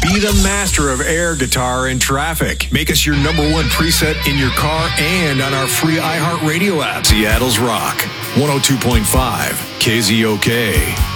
Be the master of air guitar in traffic. Make us your number one preset in your car and on our free iHeartRadio app. Seattle's Rock, 102.5 KZOK.